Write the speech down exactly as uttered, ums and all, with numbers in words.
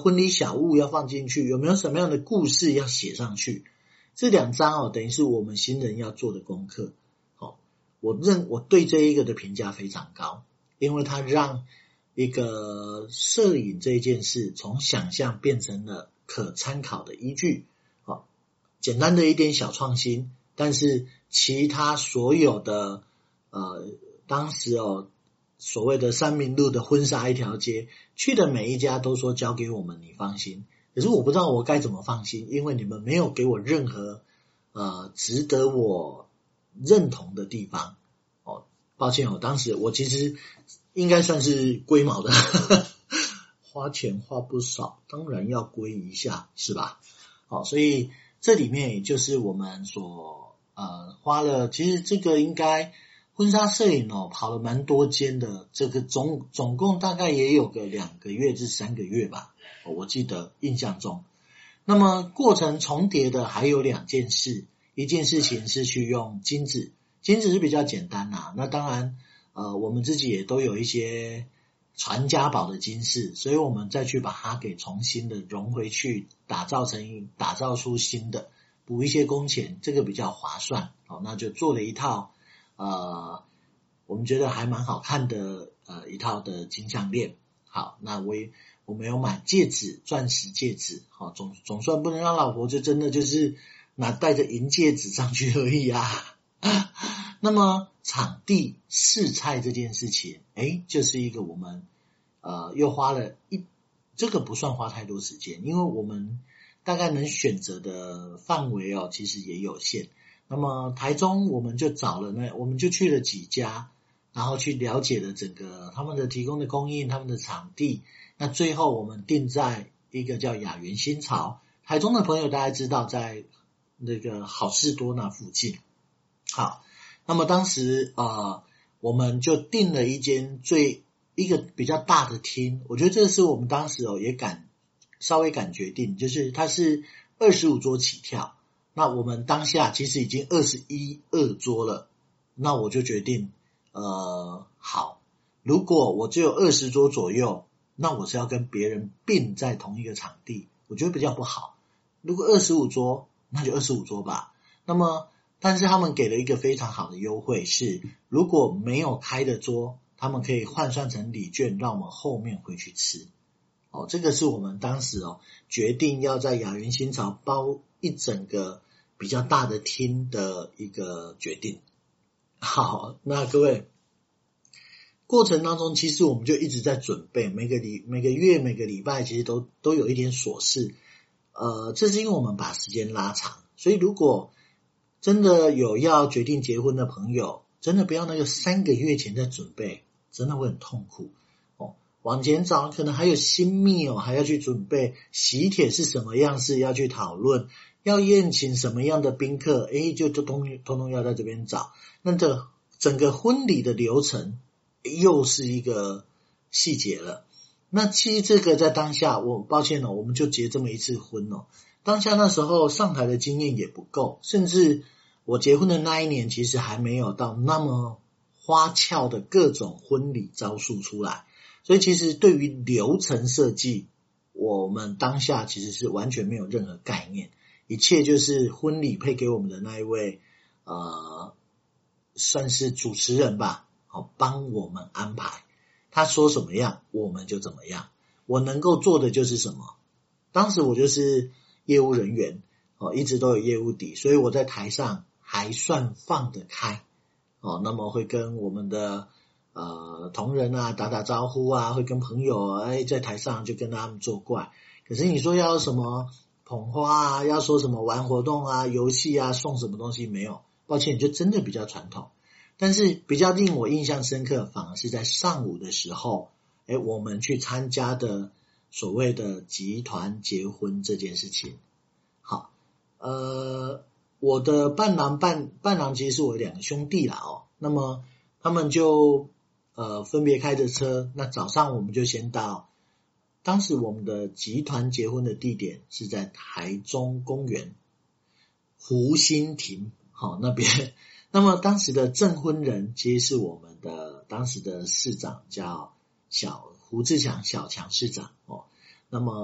婚礼小物要放进去？有没有什么样的故事要写上去？这两张哦，等于是我们新人要做的功课。哦，我认我对这一个的评价非常高，因为它让一个摄影这件事从想象变成了可参考的依据。哦，简单的一点小创新，但是其他所有的呃，当时哦。所谓的三民路的婚纱一条街，去的每一家都说交给我们，你放心。可是我不知道我该怎么放心，因为你们没有给我任何呃值得我认同的地方。哦，抱歉哦，当时我其实应该算是龟毛的，花钱花不少，当然要归一下，是吧？好，所以这里面也就是我们所呃花了，其实这个应该。婚纱摄影哦，跑了蛮多间的，这个总总共大概也有个两个月至三个月吧，我记得印象中。那么过程重叠的还有两件事，一件事情是去用金子，金子是比较简单啦，那当然呃我们自己也都有一些传家宝的金饰，所以我们再去把它给重新的融回去，打造成打造出新的，补一些工钱，这个比较划算。好，那就做了一套。呃，我们觉得还蛮好看的呃一套的金项链。好，那我也我们有买戒指，钻石戒指。好，总总算不能让老婆就真的就是拿带着银戒指上去而已啊。那么场地试菜这件事情，诶，就是一个我们呃又花了一这个不算花太多时间，因为我们大概能选择的范围哦，其实也有限。那么台中我们就找了那我们就去了几家，然后去了解了整个他们的提供的供应，他们的场地。那最后我们定在一个叫雅园新潮，台中的朋友大家知道在那个好事多那附近。好，那么当时呃我们就定了一间最一个比较大的厅，我觉得这是我们当时哦也敢稍微敢决定，就是它是二十五桌起跳。那我们当下其实已经二十一二桌了，那我就决定呃好，如果我只有二十桌左右，那我是要跟别人并在同一个场地，我觉得比较不好。如果二十五桌，那就二十五桌吧。那么但是他们给了一个非常好的优惠，是如果没有开的桌，他们可以换算成礼券，让我们后面回去吃。哦，这个是我们当时哦决定要在雅园新潮包一整个比较大的厅的一个决定。好，那各位过程当中其实我们就一直在准备，每个礼每个月每个礼拜其实都都有一点琐事。呃这是因为我们把时间拉长，所以如果真的有要决定结婚的朋友，真的不要那个三个月前在准备，真的会很痛苦。往前找可能还有新秘哦，还要去准备喜帖是什么样式，要去讨论，要宴请什么样的宾客，诶就就通通通要在这边找。那这整个婚礼的流程又是一个细节了。那其实这个在当下，我抱歉哦，我们就结这么一次婚哦。当下那时候上台的经验也不够，甚至我结婚的那一年其实还没有到那么花俏的各种婚礼招数出来。所以其实对于流程设计，我们当下其实是完全没有任何概念，一切就是婚礼配给我们的那一位呃，算是主持人吧，好帮我们安排，他说什么样我们就怎么样，我能够做的就是什么。当时我就是业务人员哦，一直都有业务底，所以我在台上还算放得开哦，那么会跟我们的呃，同仁啊打打招呼啊，会跟朋友哎在台上就跟他们作怪。可是你说要什么捧花啊，要说什么玩活动啊，游戏啊，送什么东西没有，抱歉，就真的比较传统。但是比较令我印象深刻，反而是在上午的时候，哎，我们去参加的所谓的集团结婚这件事情。好，呃，我的伴郎伴伴郎其实是我两个兄弟啦哦，那么他们就呃，分别开着车，那早上我们就先到，当时我们的集团结婚的地点是在台中公园湖心亭，好那边。那么当时的证婚人其实是我们的当时的市长，叫小胡志强小强市长哦。那么